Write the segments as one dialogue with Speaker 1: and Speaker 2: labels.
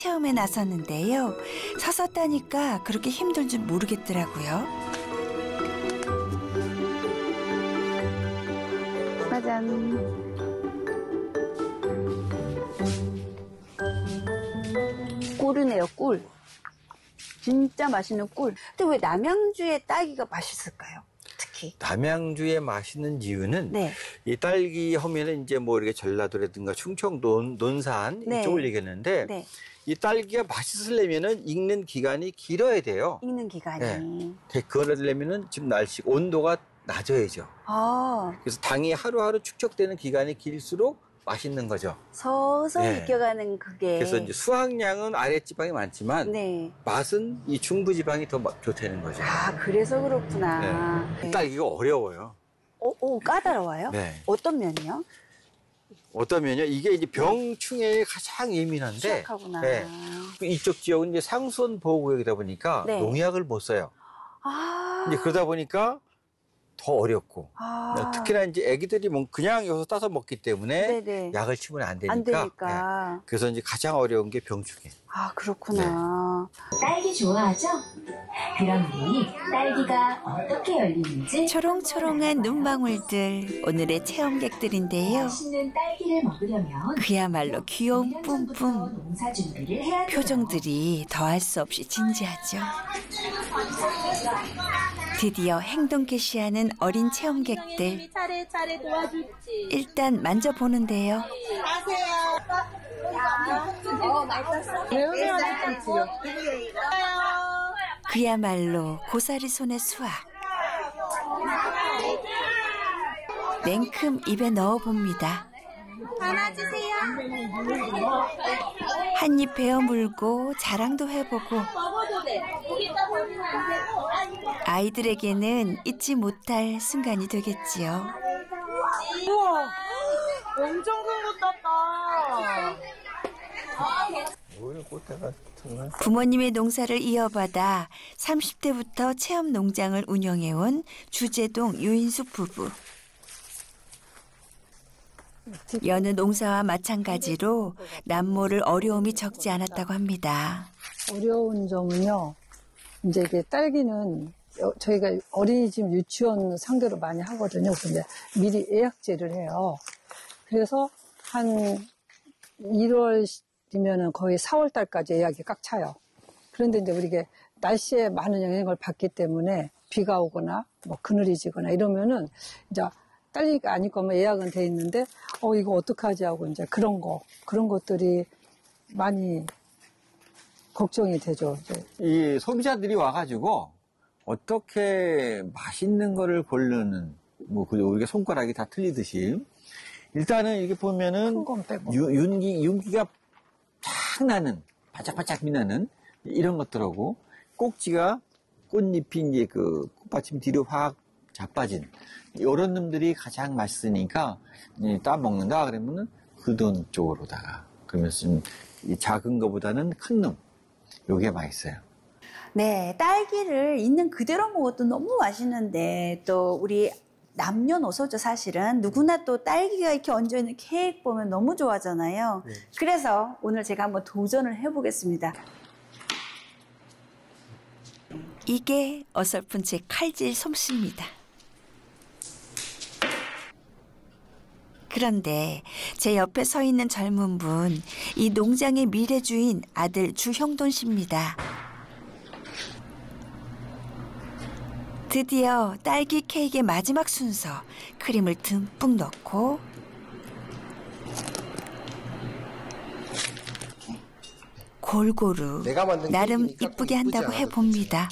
Speaker 1: 체험에 나섰는데요. 서서 따니까 그렇게 힘든 줄 모르겠더라고요. 짜잔. 꿀이네요, 꿀. 진짜 맛있는 꿀. 근데 왜 남양주의 딸기가 맛있을까요? 특히.
Speaker 2: 남양주에 맛있는 이유는
Speaker 1: 네.
Speaker 2: 이 딸기 하면은 이제 뭐 이렇게 전라도라든가 충청도, 논산
Speaker 1: 네.
Speaker 2: 이쪽을 얘기했는데
Speaker 1: 네.
Speaker 2: 이 딸기가 맛있으려면은 익는 기간이 길어야 돼요.
Speaker 1: 익는 기간이.
Speaker 2: 네. 그러려면은 지금 날씨 온도가 낮아야죠.
Speaker 1: 아,
Speaker 2: 그래서 당이 하루하루 축적되는 기간이 길수록 맛있는 거죠.
Speaker 1: 서서
Speaker 2: 네.
Speaker 1: 익혀가는 그게.
Speaker 2: 그래서 이제 수확량은 아랫지방이 많지만
Speaker 1: 네.
Speaker 2: 맛은 이 중부지방이 더 좋다는 거죠.
Speaker 1: 아, 그래서 그렇구나.
Speaker 2: 네. 딸기가 어려워요.
Speaker 1: 까다로워요?
Speaker 2: 네.
Speaker 1: 어떤 면이요?
Speaker 2: 어떤 면요? 이게 이제 병충해에 가장 예민한데
Speaker 1: 취약하구나.
Speaker 2: 네. 이쪽 지역은 이제 상수원 보호구역이다 보니까
Speaker 1: 네.
Speaker 2: 농약을 못 써요.
Speaker 1: 아.
Speaker 2: 이제 그러다 보니까 더 어렵고 특히나 이제 애기들이 뭐 그냥 여기서 따서 먹기 때문에
Speaker 1: 네네.
Speaker 2: 약을 치면 안 되니까.
Speaker 1: 안 되니까.
Speaker 2: 네. 그래서 이제 가장 어려운 게 병충해.
Speaker 1: 아, 그렇구나.
Speaker 3: 딸기 좋아하죠? 그럼 우리 딸기가 어떻게 열리는지
Speaker 1: 초롱초롱한 눈방울들, 오늘의 체험객들인데요.
Speaker 3: 맛있는 딸기를 먹으려면
Speaker 1: 그야말로 귀여운
Speaker 3: 1년 전부터
Speaker 1: 뿜뿜.
Speaker 3: 농사 준비를 해야 돼요.
Speaker 1: 표정들이 더할 수 없이 진지하죠. 드디어 행동 개시하는 어린 체험객들.
Speaker 4: 차례차례 도와줄지.
Speaker 1: 일단 만져보는데요. 그야말로 고사리 손의 수학. 냉큼 입에 넣어봅니다.
Speaker 4: 하나 주세요.
Speaker 1: 한 입 베어 물고 자랑도 해보고
Speaker 4: 먹어도 돼. 여기다 버리면 안 되고.
Speaker 1: 아이들에게는 잊지 못할 순간이 되겠지요.
Speaker 4: 우와, 엄청 큰 거 땄다.
Speaker 1: 부모님의 농사를 이어받아 30대부터 체험 농장을 운영해온 주재동 유인숙 부부. 여느 농사와 마찬가지로 남모를 어려움이 적지 않았다고 합니다.
Speaker 5: 어려운 점은요, 이제 이게 딸기는 저희가 어린이집 유치원 상대로 많이 하거든요. 근데 미리 예약제를 해요. 그래서 한 1월이면은 거의 4월 달까지 예약이 꽉 차요. 그런데 이제 우리가 날씨에 많은 영향을 받기 때문에 비가 오거나 뭐 그늘이 지거나 이러면은 이제 딸기가 아닐 거면 예약은 돼 있는데 이거 어떡하지 하고 이제 그런 것들이 많이 걱정이 되죠. 이제.
Speaker 2: 이 소비자들이 와가지고 어떻게 맛있는 거를 고르는 뭐 우리가 손가락이 다 틀리듯이 일단은 이렇게 보면은
Speaker 5: 큰 건 빼고.
Speaker 2: 윤기가 쫙 나는 바짝바짝 빛나는 이런 것들하고 꼭지가 꽃잎이 이제 그 꽃받침 뒤로 확 자빠진 이런 놈들이 가장 맛있으니까 따 먹는다 그러면은 그돈 쪽으로다가 그러면서 좀 이 작은 거보다는 큰 놈 요게 맛있어요.
Speaker 1: 네, 딸기를 있는 그대로 먹어도 너무 맛있는데 또 우리 남녀노소죠 사실은 누구나 또 딸기가 이렇게 얹어있는 케이크 보면 너무 좋아하잖아요.
Speaker 2: 네.
Speaker 1: 그래서 오늘 제가 한번 도전을 해보겠습니다. 이게 어설픈 제 칼질 솜씨입니다. 그런데 제 옆에 서 있는 젊은 분, 이 농장의 미래 주인 아들 주형돈 씨입니다. 드디어 딸기 케이크의 마지막 순서, 크림을 듬뿍 넣고 골고루
Speaker 6: 내가 만든
Speaker 1: 나름
Speaker 6: 케이크니까
Speaker 1: 이쁘게
Speaker 6: 이쁘지
Speaker 1: 한다고
Speaker 6: 않아도
Speaker 1: 해봅니다.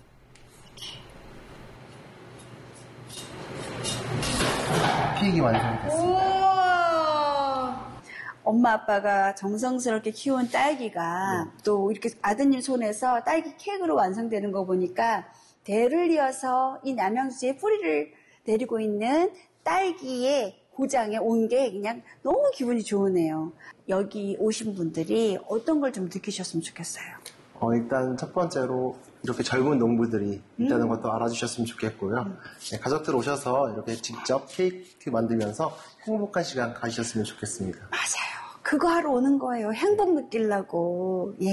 Speaker 6: 케이크 완성됐어요.
Speaker 4: 우와.
Speaker 1: 엄마 아빠가 정성스럽게 키운 딸기가 또 이렇게 아드님 손에서 딸기 케이크로 완성되는 거 보니까 대를 이어서 이 남양주의 뿌리를 내리고 있는 딸기의 고장에 온 게 그냥 너무 기분이 좋으네요. 여기 오신 분들이 어떤 걸 좀 느끼셨으면 좋겠어요.
Speaker 6: 일단 첫 번째로 이렇게 젊은 농부들이 있다는 것도 알아주셨으면 좋겠고요. 네, 가족들 오셔서 이렇게 직접 케이크 만들면서 행복한 시간 가지셨으면 좋겠습니다.
Speaker 1: 맞아요. 그거 하러 오는 거예요. 행복 느끼려고. 예.